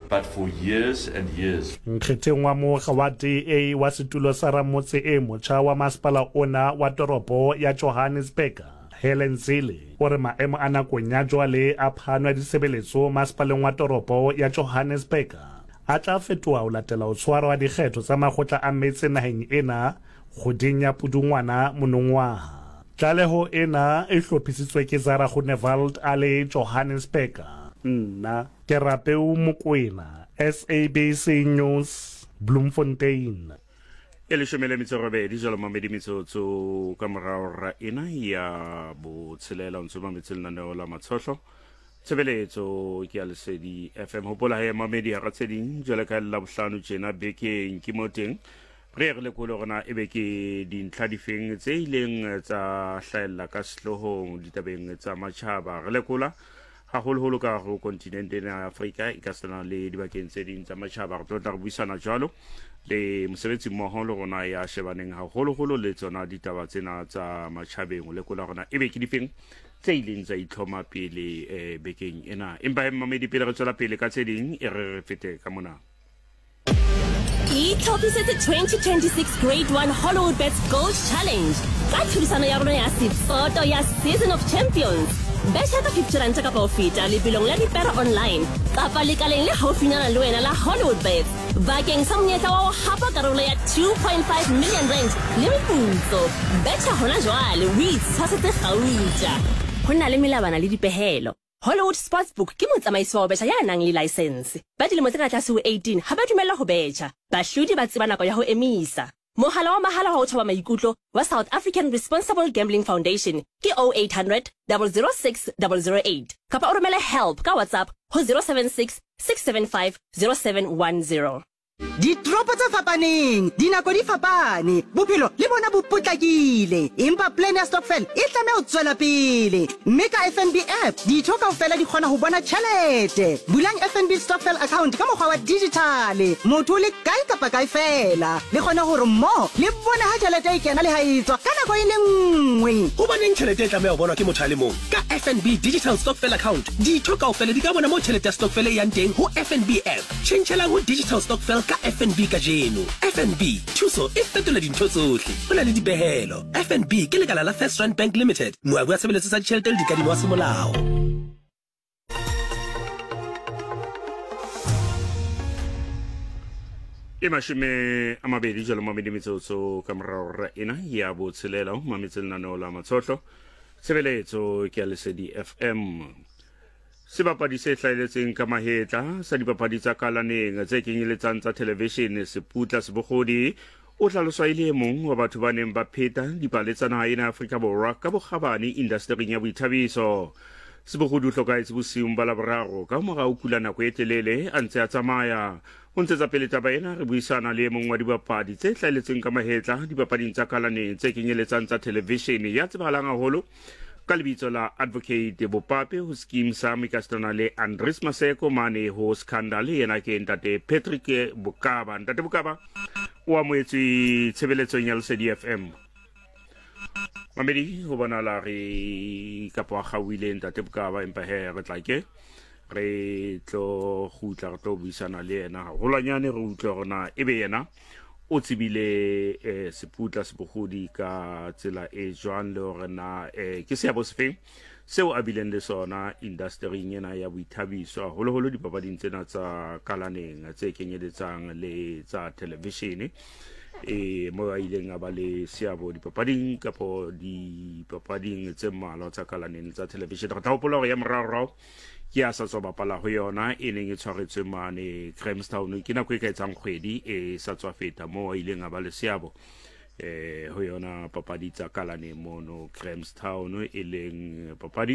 but for years and years. Nkgetheng wa moga wa DA wa setulo sa ramotse e motjha wa masepala ona wa toropo ya Johannesburg, Helen Zille, o re maemo a nakong ya jwale a phano ya disebeletso masepaleng wa toropo ya Johannesburg a tla fetoha ho latela ho tshwarwa dikgetho tsa makgotla a metse naheng ena kgweding ya Pudungwana monongwaha. Tlaleho ena e hlophisitswe ke Zara Groenewald a le Johannesburg. Nna ke Rapeu Mokoena, SABC News, Bloemfontein. Elishomele mitsorobedi jalo mamedi mitsotso ka morao ena ya botshelela ntse mametsele naneo la matshohlo tshebeletso ke ya Lesedi FM hopola he mamedi ha ratseding jalo ka la bohlano tjena bekeng ke moteng re le kolo gona e be ke dintlha difeng tse ileng tsa hlaella ka sehlohong ditabeng tsa matjhaba re le kola haholo ka go kontinente ya Afrika e ka sana le dibakeng tse ding tsa matjhaba re tla re buisana jalo le mosebetsi mmoho le rona ya shebaneng haholo le tsona ditaba tsena tsa matjhabeng le kola gona e be ke difeng tse ileng tsa itlhoma pele bekeng ena empa mamedi pele re tswela pele ka tse ding e re fete ka mona. Ithopisetse 2026 Grade 1 Hollywood Bets Gold Challenge. Ka thulisano ya rona ya Siphoto ya Season of Champions. Betha ka 50 rand ka feta lebelong la dipera online. Kapa lekaleng le haufinyana le wena la Hollywood Bets. Bakeng sa monyetla wa ho hapa karolo ya 2.5 million rand le meputso. Betha hona jwale o itshwasetse gauta. Ho na le melabana le dipehelo. Hollywood Sportsbook ke motsamaisi wa betjha ya nang le license. Ba dilemo tse ka tlase ho 18 ha ba dumella ho betjha. Bahlodi ba tseba nako ya ho emisa. Mohala wa mahala wa ho thoba maikutlo wa South African Responsible Gambling Foundation ke 0800 006 008. Kapa o romele help ka WhatsApp ho 076 675 0710. Ditropo tsa fapaneng, dinako di fapane, bophelo le bona bo potlakile. Empa plan ya stokvel e tlameha ho tswela pele. Mme ka FNB app, ditho kaofela di kgona ho bona tjhelete. Bulang FNB stokvel account ka mokgwa wa digital. Motho le kae kapa kae fela. Le kgona hore mo le bona ha tjhelete e kena le ha e tswa ka nako e le nngwe. Ho baneng tjhelete e tlameha ho bonwa ke motho a le mong. Ka FNB digital stokvel account, ditho kaofela di ka bona mo tjhelete ya stokvel e yang teng ho FNB app. Tjhentjhela ho digital stokvel ka FNB ka jeno. FNB thuso e fetola dintho tsohle. Ho na le dipehelo. FNB ke lekala la First Rand Bank Limited. Moabi wa tshebeletso sa ditjhelete le dikadimo wa semolao. Mashime amabedi jalo mamedi mitsotso ka morao ena ya botshelela mametsele naneo la matshohlo tshebeletso ke ya Lesedi FM. Sebapadi se hlaeletseng ka mahetla sa dipapadi tsa kalaneng tse kenyeletsang tsa television Seputla Sebokgodi o hlaloswa ile mong wa batho ba neng ba pheta dipaletsana ena Afrika Borwa ka bokgabane indastering ya boithabiso. Sebokgodi o hlokaetse bosiung ba laboraro ka morao kula nako e telele a ntse a tsamaya. Ho ntshetsa pele taba ena re buisana le mong wa dibapadi tse hlaeletseng ka mahetla dipapading tsa kalaneng tse kenyeletsang tsa television ya tsebahalang haholo ka lebitso la Advocate Bopape ho scheme sa Mikastana le Andres Maseko mane ho scandal yena ke ntate Patrick Bokaba. Ntate Bokaba o amoetswe tshebeletsong ya Lesedi FM. Mamedi ho bona la re ka pa gawile ntate Bokaba empa he re tla ke re tlo khutla re tlo buisana le yena holanyane re utlwa rona ebe yena o tsibile Seputla Sebokgodi ka tsela e jwang le hore na ke seabo sefe seo a bileng le sona industry-eng ena ya boithabiso holo dipapading tsena tsa kalaneng tse kenyeletsang le tsa television mo a ileng a ba le seabo dipapading kapo dipapading tse mmalwa tsa kalaneng tsa television. Re tla hopola hore ya morao ke a sa tswa bapala ho yona e neng e tshwaretswe mane Grahamstown ke nako e ka etsang kgwedi e sa tswa feta mo a ileng a ba le seabo ho yona papadi tsa kalane mono Grahamstown e leng papadi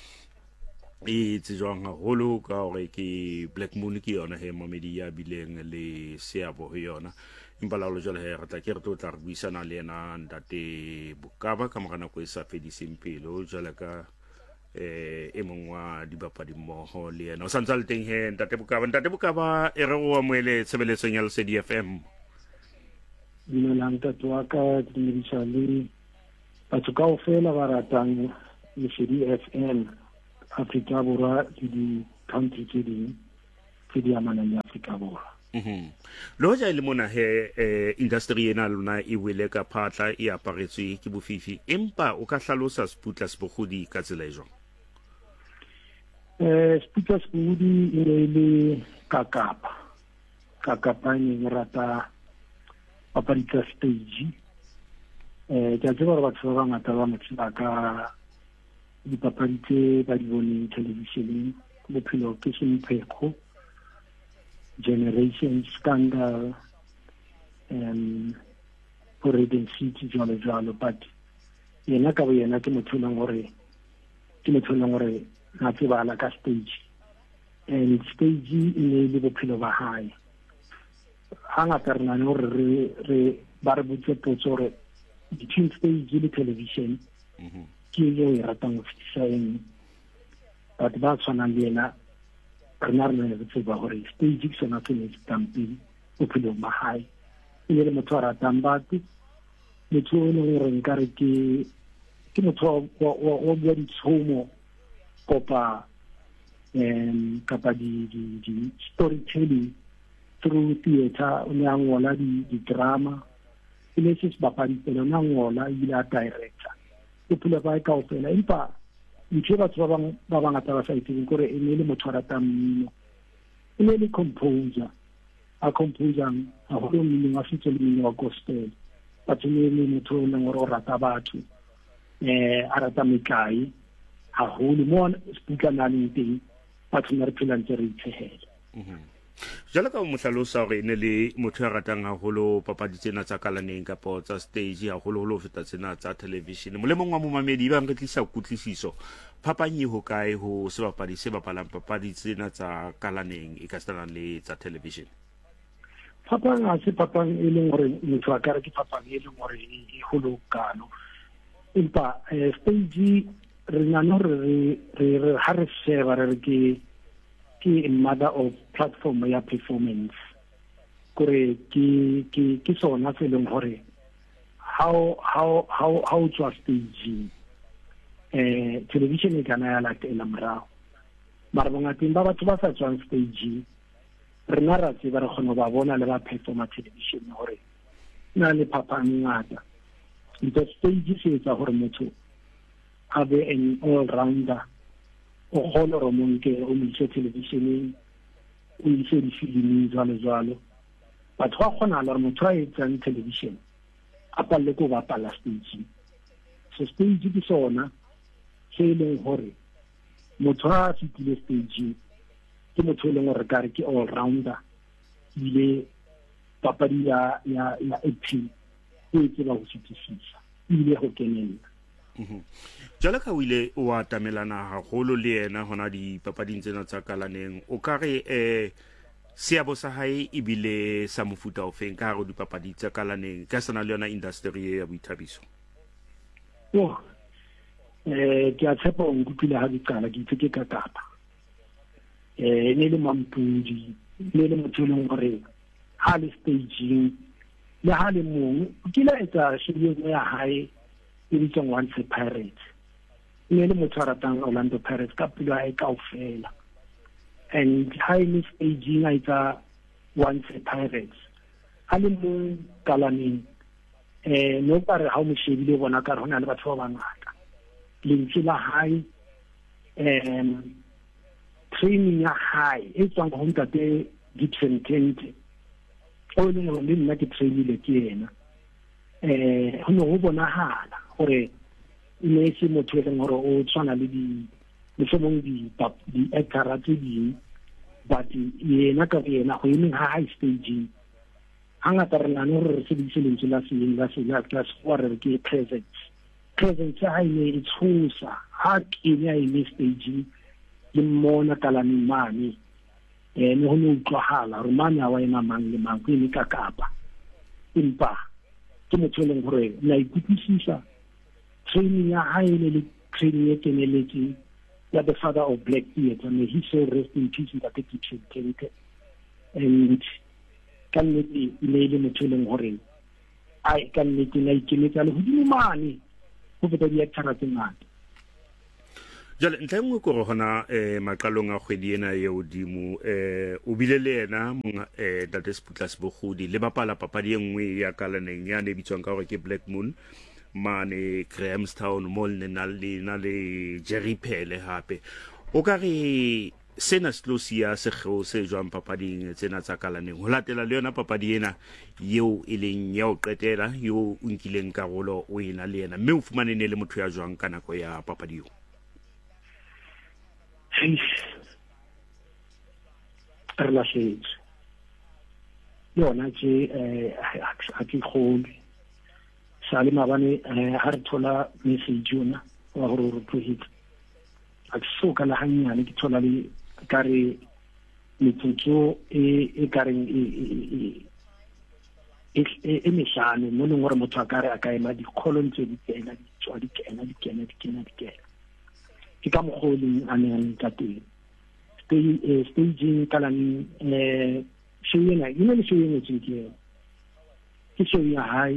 e tsejwang haholo ka hore ke Black Moon ke yona he mamedi ya bileng le seabo ho yona empa la lo jole he re tla ke re tla re buisana le yena ntate Bokaba ka mora nako e sa fediseng pelo jole ka e mong wa dibapadi mmoho le yena o santsa le teng he ntate Bokaba e re o amoele tshebeletsong ya Lesedi FM. Dumelang ntate wa ka dimedisa le batho kaofela ba ratang Lesedi FM Afrika Borwa le di country tse ding tse di amanang le Afrika Borwa. Lo ja ile mona he industry ena lona e wele ka phatla e aparetswe ke bofifi empa o ka hlalosa seputla se bogodi ka tsela e jwang? Seputla se bogodi e le kakapa ne rata papadi tsa stage ke a tseba gore batho ba bangata ba motshela ka dipapadi tse ba di boneng televisioneng bophelo ke sempheko Generation Scandal for Eden City jalo but yena ka bo yena ke motho leng gore na tsebala ka stage and stage ne le bophelo ba hae hangata re na le gore re ba re botse potso gore between stage le television ke yo e ratang go fitisa eng but ba tshwanang le yena rena re ne re tseba gore stage ke sona se ne se tampile bophelo ba hae e le motho a ratang batho motho o leng gore nkare ke motho wa bua ditshomo kapa di storytelling through theater o ne a ngola di-drama e le se se bapadi pele o ne a ngola ebile a director bophelo ba e kaofela empa ntho batho ba bangata ba sa itseng gore e ne le motho a ratang mmino e ne le composer a composang a go mmino wa setso le mmino wa gospel batho ne le motho o leng gore o rata batho a rata mekai haholo mo speaker na leng teng batho ne re phela ntse re itshehela jalo ka mo hlalosa gore ne le motho a ratang haholo papadi tsena tsa kalaneng kapa tsa stage haholo ho feta tsena tsa television mo le mongwe mo mamedi ba re tlisa kutlwisiso phapanyi ho kae ho sebapadi se bapalang papadi tsena tsa kalaneng e ka tsana le tsa television? Phapang a se phapang e leng gore motho a ka re ke phapang e leng gore e holo kalo empa stage re na no re ha re sheba re ke a mother of platform ya performance kore ke sona se leng gore how to stage television e kana ya latela morao mara bongating ba batho ba sa tswang stage rena ra tseba re kgona ba bona le ba performa television gore na le phapang ngata because stage se etsa gore motho a be an all rounder o kgona go monke o mise televisioneng o ise difilimi jalo batho ba kgona le gore motho a etsang television a palle ko bapala stage so stage ke sona se e leng gore motho a fitile stage ke motho e leng gore kare ke all rounder ile papadi ya acting e tseba go fitisisa ile go kenella jalo ka o ile o atamelana haholo le yena hona dipapading tsena tsa kalaneng o ka re seabo sa hae e bile sa mofuta o feng ka go dipapadi tsa kalaneng ka sana le yona industry ya boithabiso? Ke a tshepa o nkutlwile ha dicala ke itse ke ka kapa ne le mampudi ne le motho le gore ha le staging le ha le mong ke la etsa shebile ya hae e bitsang Once Pirates ne le motho a ratang Orlando Pirates ka pelo ya kaofela and highly staging a etsa Once Pirates a le mong kalaneng no pare ha mo shebile bona ka rona le batho ba bangata lentswe la hae training ya hae e tswang go ntate Gibson Kente o le nna ke trainile ke yena go no go bonahala gore ne se motho e leng gore o tshwana le di actor tse ding but yena ka yena go emeng ha high staging hangata re na le gore re sebedise lentswe la re ke presence ya hae ne e tshosa ha kenya e staging le mona kalaneng mane ne ho no utlwahala gore mane a wa ena mang le mang ke ka kapa empa ke motho le gore la ikutlwisisa training ya hae le training ya keneletse ya the father of black theatre may he so rest in peace that the kitchen Kente and kan nnete le motho le gore ai kan nnete la ikeletsa le hodimo mane go feta di actor tse ngata jale ntlha engwe ko go gona maqalong a kgwedi ena ye odimo o bile le ena Tate Seputla Sebogodi le bapala papadi engwe ya kalaneng ya ne bitswang ka gore ke Black Moon mane Grahamstown mo le na le Jerry Phele hape o ka re sena slosia se go se jwang papading tsena tsa kalaneng ho latela le yona papadi ena yeo e leng ya o qetela yo o nkileng karolo o ena le yena mme o fumane ne le motho ya jwang ka nako ya papadi yo re lahletse yona tse ha ke kgone sa le mabane ha re thola message yona wa gore re tlohetse a ke so ka la hanyane ke thola le kare metsotso e kareng e mehlano mo leng gore motho a kare a ka ema di-colon tse di kena di tswa di kena ke ka mogoleng a neng ka teng staging kalang show ena you know le show ena ke show ya high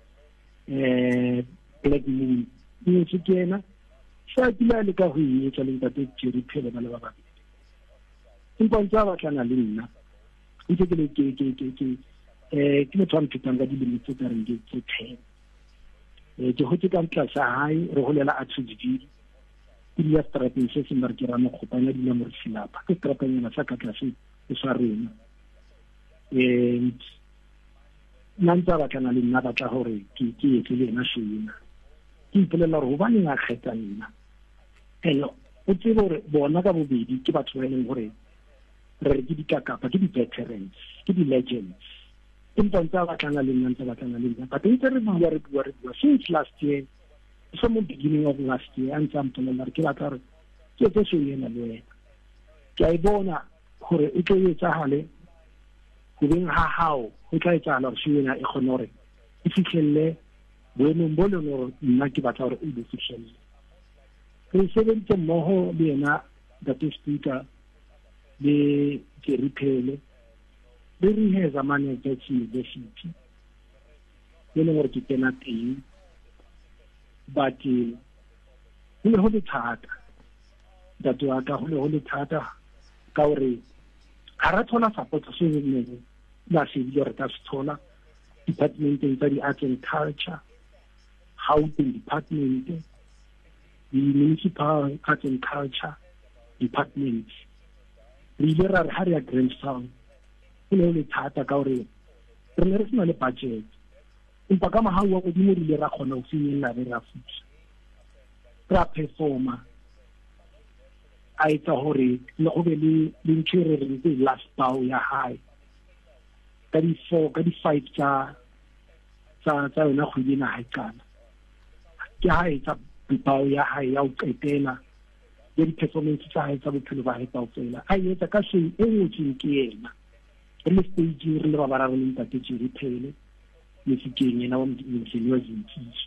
Black Moon ni tsikena sa tila le ka ho etsa le Tate Jerry Phele ba le ba babedi impa ntse ba tlana le nna ntse ke le ke motho a mphetang ka dilemo tse ka reng ke 10 ke hotse ka ntla sa hae re holela a Tshididi ile ya strateng se se mare ke ra mo khopanya dile mo silapa ke strateng ya sa ka tlase e sa rena nantsa ba kana le nna ba tla hore ke etse le ena shena ke ipolela hore ba nna kgetsa nna hello o tsebe hore bona ka bobedi ke batho ba leng hore re ke dikakapa ke di-veterans ke di-legends empa ntse ba tlana le nna but ntse re bua since last year some beginning of last year and something like ke batla re ke etse shena le wena ke a bona hore e tlo etsagale go beng ha hao go tla etsala re shena e khonore e fitlhelle boemong bo le gore nna ke batla gore e be fitlhelle re sebentse mmogo le yena Tate Speaker le Jerry Phele le re heza mane ke university le le gore ke tena teng but le ho le thata Tate wa ka ho le thata ka gore ha ra thola support se ne la se di re ka se thola department tsa di arts and culture housing department the municipal arts and culture department re ile ra re ha re ya Grahamstown le thata ka gore re ne re sena le budget empa ka mahau wa godimo re ile ra khona ho finyella re ra futsa ra performa a etsa hore le go be le ntshwere re le last bow ya high ka di 5 tsa yona kgwedi na ha qala ke ha etsa bow ya high ya o qetela le di-performance tsa hae tsa bophelo ba hae tsa ofela a etsa ka show e ngotseng ke yena re le stage re le ba bararo le Tate Jerry Phele le sekeng yena wa moseni wa Zintsi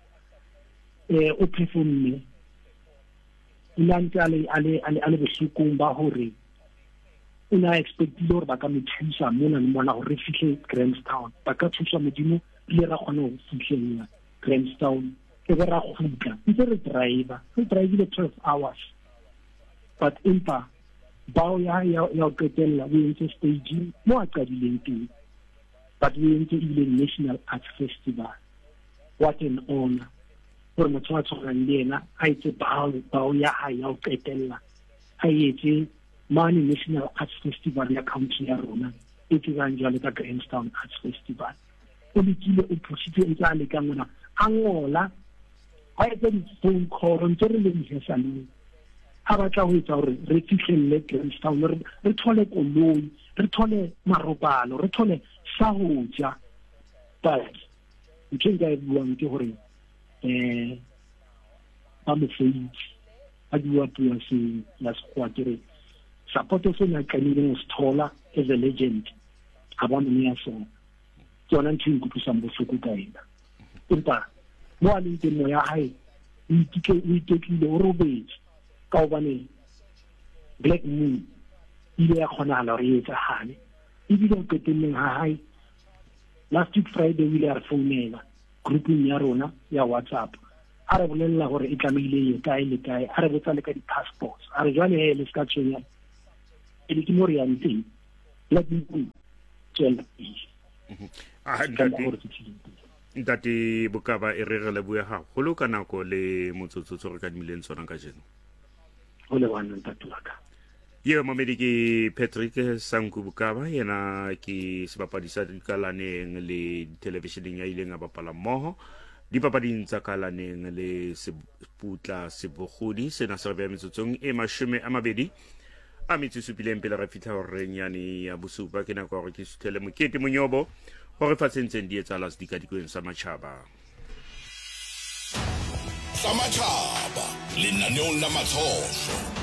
o performme ilantse ale bohlokong ba hore o na expectile hore ba ka mo thusa mona le mona hore re fihle Grahamstown ba ka thusa modimo le ra kgona ho fihlella Grahamstown e be ra khutla ntse re drive 12 hours but impa bao ya qetella we into staging mo a qadileng teng but we into ile National Arts Festival what an honor for motho wa tshwanang le yena a etse bao ya hae ya qetella a etse mane National Arts Festival ya country ya rona e tsang jwale ka Grahamstown Arts Festival o ditile o phusitse e tla le ka mona a ngola a etse di-phone call ntse re le mhesane a batla ho etsa hore re fihlelle Grahamstown re thole koloi re thole marobalo re thole sa ho ja but ntse ga e buang ke hore ba mo feitse a bua puo se la sekwa kere support se na kanile go thola as a legend a ba mo ya so tsona ntse go tsa bohloko ka ena empa mo a leng teng mo ya hae o itekile o robetse ka obane Black Moon ile ya khona la re etsa hane ibile o qetelleng ha hae last week Friday ile ya founela grouping ya rona ya WhatsApp a re bolelela gore e tlameile ye kae le kae a re botsa le ka di-passports a re jwale he le ska tshwenya e le ke mo re yang teng la ke tswela ntate Bokaba e re re leboe gagolo ka nako le motsotsotso re ka dimileng tsona ka jeno go le bana ntate wa ka ye mamedi ke Patrick Sanku Bokaba yena ke sebapadi sa dikalaneng le televisioneng ya ileng a bapala mmogo dipapading tsa kalaneng le Seputla Sebogodi sena se re beya metsotsong e 20 a metsesupileng pele re fitlha gore nyane ya bosupa ke nako gore ke suthele mokete monyobo gore fatsentseng di etsala se dikadikong sa matšhaba sa matšhaba lenaneong la matlhotlho